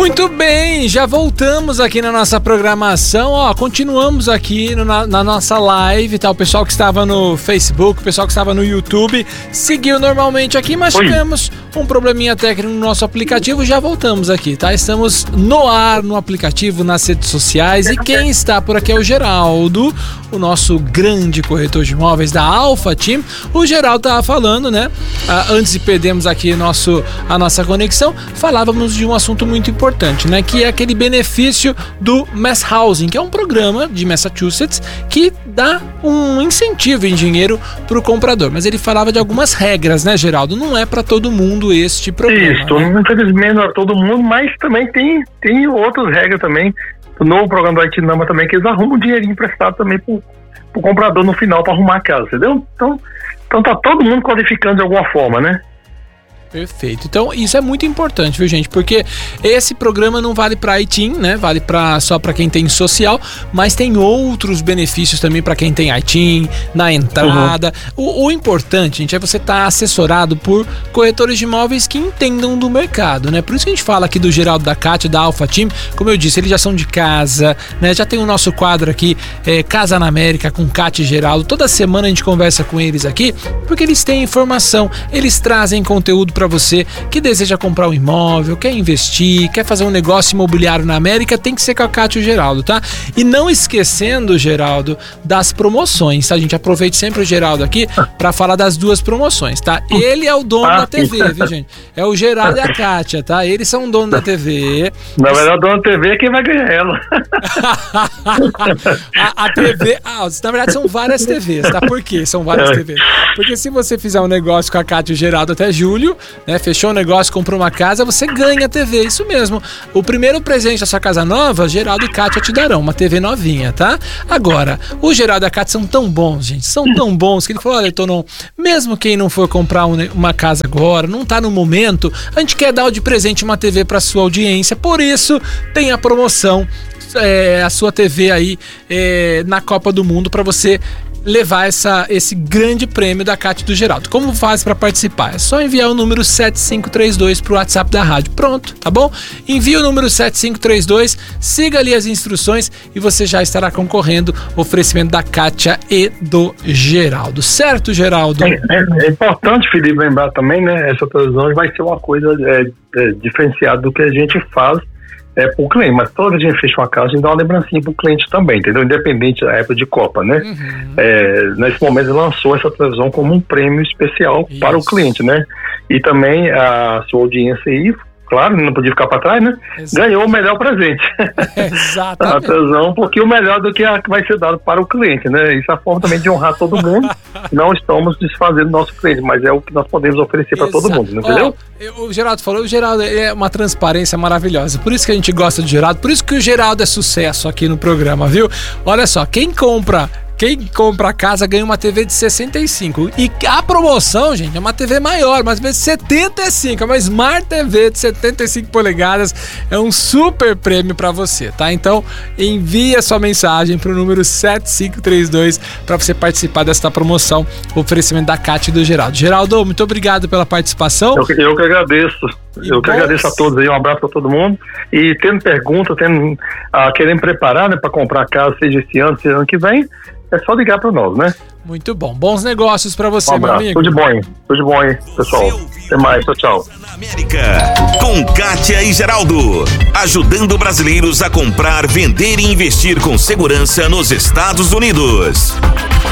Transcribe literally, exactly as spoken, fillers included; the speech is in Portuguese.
Muito bem, já voltamos aqui na nossa programação, ó, continuamos aqui no, na, na nossa live, tá? O pessoal que estava no Facebook, o pessoal que estava no YouTube, seguiu normalmente aqui, mas Oi. tivemos um probleminha técnico no nosso aplicativo, já voltamos aqui, tá? Estamos no ar, no aplicativo, nas redes sociais, e quem está por aqui é o Geraldo, o nosso grande corretor de imóveis da Alpha Team. O Geraldo estava falando, né? Ah, antes de perdermos aqui nosso, a nossa conexão, falávamos de um assunto muito importante, né? Que é aquele benefício do Mass Housing, que é um programa de Massachusetts que dá um incentivo em dinheiro para o comprador. Mas ele falava de algumas regras, né, Geraldo? Não é para todo mundo este programa. Isso, né? infelizmente não é todo mundo, mas também tem, tem outras regras também. O novo programa do Aitinama também, que eles arrumam um dinheirinho emprestado também pro, pro comprador no final para arrumar a casa, entendeu? Então, então tá todo mundo qualificando de alguma forma, né? Perfeito. Então, isso é muito importante, viu, gente? Porque esse programa não vale para I T I N, né? Vale pra, só para quem tem social, mas tem outros benefícios também para quem tem I T I N, na entrada. Uhum. O, o importante, gente, é você estar tá assessorado por corretores de imóveis que entendam do mercado, né? Por isso que a gente fala aqui do Geraldo, da Kátia, da Alpha Team. Como eu disse, eles já são de casa, né? Já tem o nosso quadro aqui, é, Casa na América, com Kátia e Geraldo. Toda semana a gente conversa com eles aqui, porque eles têm informação, eles trazem conteúdo para você que deseja comprar um imóvel, quer investir, quer fazer um negócio imobiliário na América, tem que ser com a Kátia e o Geraldo, tá? E não esquecendo, Geraldo, das promoções, tá? A gente aproveita sempre o Geraldo aqui para falar das duas promoções, tá? Ele é o dono ah, da T V, viu, gente? É o Geraldo e a Kátia, tá? Eles são o dono da T V. Na verdade, o dono da T V é quem vai ganhar ela. a, a T V... Ah, na verdade, são várias T Vs, tá? Por quê? São várias T Vs. Porque se você fizer um negócio com a Kátia e o Geraldo até julho, né, fechou o negócio, comprou uma casa, você ganha a T V, isso mesmo. O primeiro presente da sua casa nova, Geraldo e Kátia te darão, uma T V novinha, tá? Agora, o Geraldo e a Kátia são tão bons, gente, são tão bons, que ele falou, olha, Tonon, mesmo quem não for comprar um, uma casa agora, não tá no momento, a gente quer dar de presente uma T V pra sua audiência, por isso tem a promoção, é, a sua T V aí é, na Copa do Mundo pra você levar essa, esse grande prêmio da Kátia e do Geraldo. Como faz para participar? É só enviar o número sete cinco três dois pro WhatsApp da rádio. Pronto, tá bom? Envie o número sete cinco três dois, siga ali as instruções e você já estará concorrendo ao oferecimento da Kátia e do Geraldo. Certo, Geraldo? É, é, é importante, Felipe, lembrar também, né? Essa televisão vai ser uma coisa é, é, diferenciada do que a gente faz é pro cliente, mas toda vez que a gente fecha uma casa, a gente dá uma lembrancinha pro cliente também, entendeu? Independente da época de Copa, né? Uhum. É, nesse momento ele lançou essa televisão como um prêmio especial Isso. para o cliente, né? E também a sua audiência aí, claro, não podia ficar para trás, né? Exato. Ganhou o melhor presente. Exatamente. A televisão um pouquinho melhor do que a que vai ser dado para o cliente, né? Isso é a forma também de honrar todo mundo. Não estamos desfazendo do nosso cliente, mas é o que nós podemos oferecer para todo mundo, entendeu? Oh, o Geraldo falou, o Geraldo é uma transparência maravilhosa, por isso que a gente gosta do Geraldo, por isso que o Geraldo é sucesso aqui no programa, viu? Olha só, quem compra Quem compra a casa ganha uma T V de sessenta e cinco. E a promoção, gente, é uma T V maior, mas de setenta e cinco. É uma Smart T V de setenta e cinco polegadas. É um super prêmio pra você, tá? Então, envie a sua mensagem pro número sete cinco três dois pra você participar desta promoção. Oferecimento da Kátia e do Geraldo. Geraldo, muito obrigado pela participação. Eu, eu que agradeço. E eu bons... que agradeço a todos aí. Um abraço pra todo mundo. E tendo pergunta, tendo, ah, querendo preparar, né, pra comprar casa, seja esse ano, seja ano que vem, é só ligar para nós, né? Muito bom. Bons negócios para você, um meu amigo. Tudo de bom, hein? Tudo de bom, hein, pessoal? Até mais. Tchau, tchau. América, com Kátia e Geraldo, ajudando brasileiros a comprar, vender e investir com segurança nos Estados Unidos.